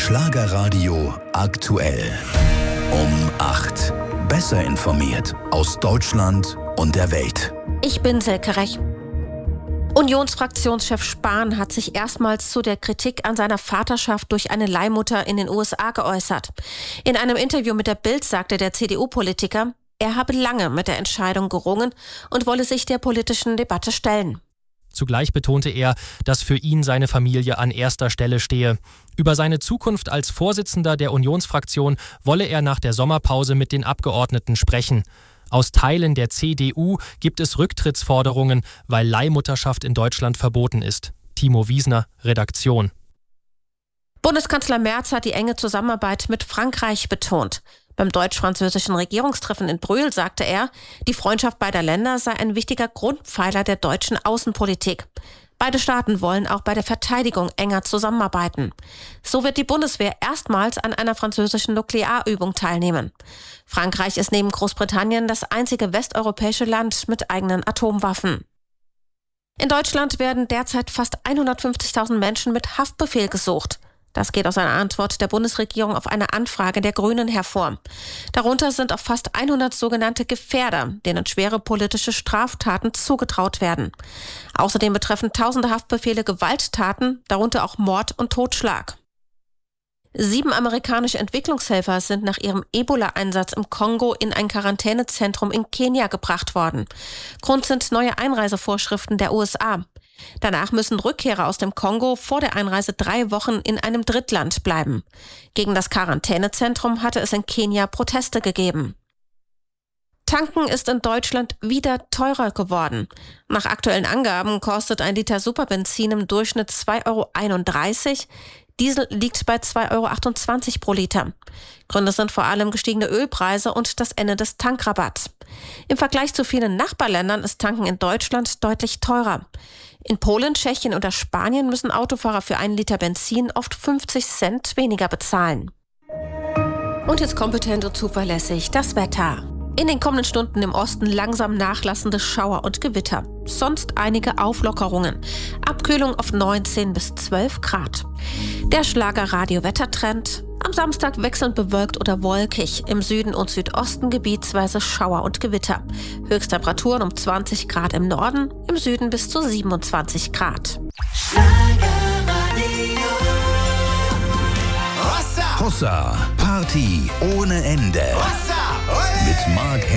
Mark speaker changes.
Speaker 1: Schlagerradio aktuell. Um 8. Besser informiert aus Deutschland und der Welt.
Speaker 2: Ich bin Silke Rech. Unionsfraktionschef Spahn hat sich erstmals zu der Kritik an seiner Vaterschaft durch eine Leihmutter in den USA geäußert. In einem Interview mit der Bild sagte der CDU-Politiker, er habe lange mit der Entscheidung gerungen und wolle sich der politischen Debatte stellen.
Speaker 3: Zugleich betonte er, dass für ihn seine Familie an erster Stelle stehe. Über seine Zukunft als Vorsitzender der Unionsfraktion wolle er nach der Sommerpause mit den Abgeordneten sprechen. Aus Teilen der CDU gibt es Rücktrittsforderungen, weil Leihmutterschaft in Deutschland verboten ist. Timo Wiesner, Redaktion.
Speaker 2: Bundeskanzler Merz hat die enge Zusammenarbeit mit Frankreich betont. Beim deutsch-französischen Regierungstreffen in Brühl sagte er, die Freundschaft beider Länder sei ein wichtiger Grundpfeiler der deutschen Außenpolitik. Beide Staaten wollen auch bei der Verteidigung enger zusammenarbeiten. So wird die Bundeswehr erstmals an einer französischen Nuklearübung teilnehmen. Frankreich ist neben Großbritannien das einzige westeuropäische Land mit eigenen Atomwaffen. In Deutschland werden derzeit fast 150.000 Menschen mit Haftbefehl gesucht. Das geht aus einer Antwort der Bundesregierung auf eine Anfrage der Grünen hervor. Darunter sind auch fast 100 sogenannte Gefährder, denen schwere politische Straftaten zugetraut werden. Außerdem betreffen tausende Haftbefehle Gewalttaten, darunter auch Mord und Totschlag. 7 amerikanische Entwicklungshelfer sind nach ihrem Ebola-Einsatz im Kongo in ein Quarantänezentrum in Kenia gebracht worden. Grund sind neue Einreisevorschriften der USA. Danach müssen Rückkehrer aus dem Kongo vor der Einreise 3 Wochen in einem Drittland bleiben. Gegen das Quarantänezentrum hatte es in Kenia Proteste gegeben. Tanken ist in Deutschland wieder teurer geworden. Nach aktuellen Angaben kostet ein Liter Superbenzin im Durchschnitt 2,31 €. Diesel liegt bei 2,28 € pro Liter. Gründe sind vor allem gestiegene Ölpreise und das Ende des Tankrabatts. Im Vergleich zu vielen Nachbarländern ist Tanken in Deutschland deutlich teurer. In Polen, Tschechien oder Spanien müssen Autofahrer für einen Liter Benzin oft 50 Cent weniger bezahlen. Und jetzt kompetent und zuverlässig das Wetter. In den kommenden Stunden im Osten langsam nachlassende Schauer und Gewitter. Sonst einige Auflockerungen. Abkühlung auf 19 bis 12 Grad. Der Schlagerradio-Wettertrend. Am Samstag wechselnd bewölkt oder wolkig. Im Süden und Südosten gebietsweise Schauer und Gewitter. Höchsttemperaturen um 20 Grad im Norden, im Süden bis zu 27 Grad.
Speaker 1: Hossa, Party ohne Ende. Mit Marc